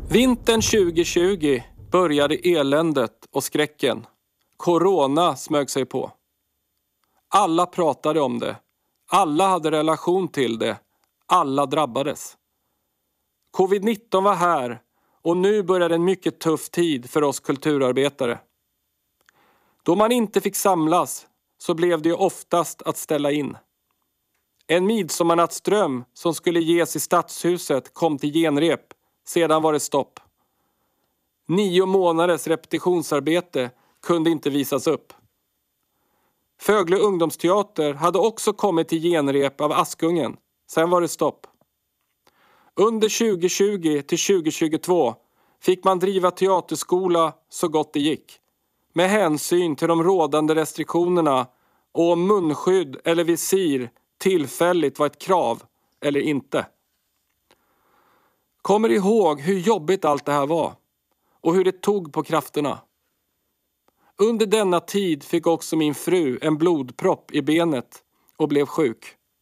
Vintern 2020 började eländet och skräcken. Corona smög sig på. Alla pratade om det. Alla hade relation till det. Alla drabbades. Covid-19 var här och nu började en mycket tuff tid för oss kulturarbetare. Då man inte fick samlas så blev det ju oftast att ställa in. En midsommarnattsdröm som skulle ges i Stadshuset kom till genrep. Sedan var det stopp. 9 månaders repetitionsarbete kunde inte visas upp. Fögle ungdomsteater hade också kommit till genrep av Askungen. Sen var det stopp. Under 2020 till 2022 fick man driva teaterskola så gott det gick. Med hänsyn till de rådande restriktionerna och om munskydd eller visir tillfälligt var ett krav eller inte. Kommer ihåg hur jobbigt allt det här var och hur det tog på krafterna. Under denna tid fick också min fru en blodpropp i benet och blev sjuk.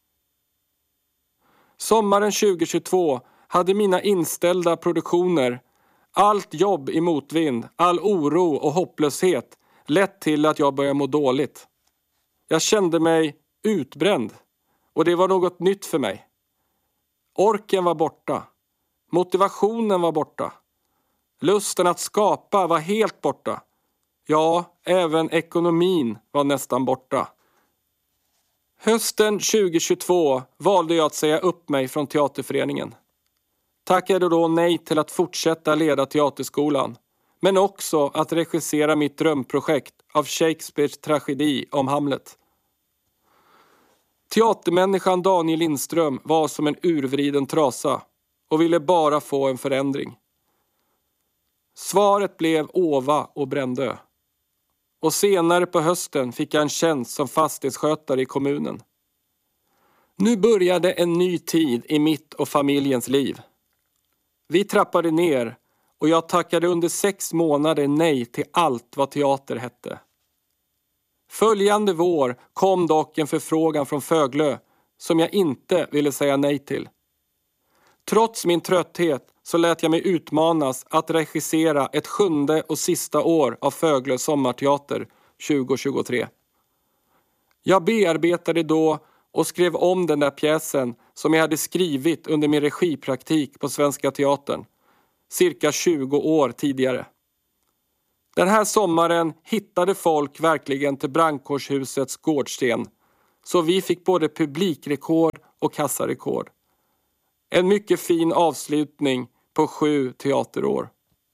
Sommaren 2022 hade mina inställda produktioner, allt jobb i motvind, all oro och hopplöshet lett till att jag började må dåligt. Jag kände mig utbränd och det var något nytt för mig. Orken var borta. Motivationen var borta. Lusten att skapa var helt borta. Ja, även ekonomin var nästan borta. Hösten 2022 valde jag att säga upp mig från teaterföreningen. Tackade då nej till att fortsätta leda teaterskolan, men också att regissera mitt drömprojekt av Shakespeares tragedi om Hamlet. Teatermänniskan Daniel Lindström var som en urvriden trasa och ville bara få en förändring. Svaret blev Åva och Brändö. Och senare på hösten fick jag en tjänst som fastighetsskötare i kommunen. Nu började en ny tid i mitt och familjens liv. Vi trappade ner och jag tackade under 6 månader nej till allt vad teater hette. Följande vår kom dock en förfrågan från Föglö som jag inte ville säga nej till. Trots min trötthet så lät jag mig utmanas att regissera ett 7:e och sista år av Föglö sommarteater 2023. Jag bearbetade då och skrev om den där pjäsen som jag hade skrivit under min regipraktik på Svenska Teatern, cirka 20 år tidigare. Den här sommaren hittade folk verkligen till brandkårshusets gårdsten, så vi fick både publikrekord och kassarekord. En mycket fin avslutning på 7 teaterår.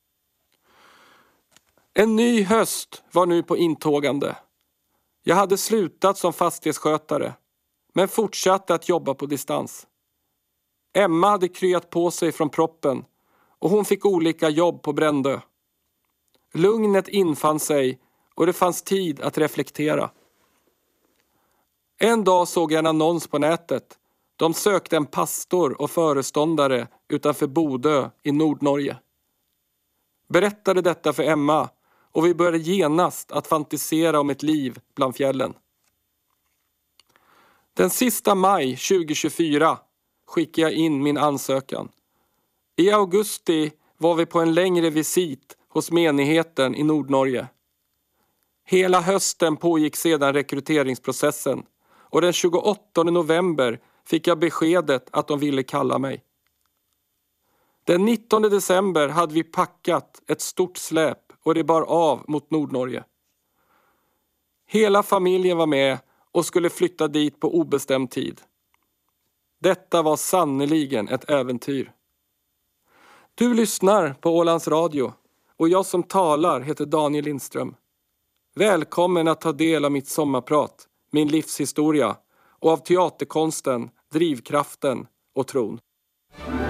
En ny höst var nu på intågande. Jag hade slutat som fastighetsskötare, men fortsatte att jobba på distans. Emma hade kryat på sig från proppen och hon fick olika jobb på Brändö. Lugnet infann sig och det fanns tid att reflektera. En dag såg jag en annons på nätet. De sökte en pastor och föreståndare utanför Bodö i Nordnorge. Berättade detta för Emma och vi började genast att fantisera om ett liv bland fjällen. Den sista maj 2024 skickade jag in min ansökan. I augusti var vi på en längre visit hos menigheten i Nordnorge. Hela hösten pågick sedan rekryteringsprocessen och den 28 november fick jag beskedet att de ville kalla mig. Den 19 december hade vi packat ett stort släp och det bar av mot Nordnorge. Hela familjen var med och skulle flytta dit på obestämd tid. Detta var sannoliken ett äventyr. Du lyssnar på Ålands Radio och jag som talar heter Daniel Lindström. Välkommen att ta del av mitt sommarprat, min livshistoria och av teaterkonsten, drivkraften och tron.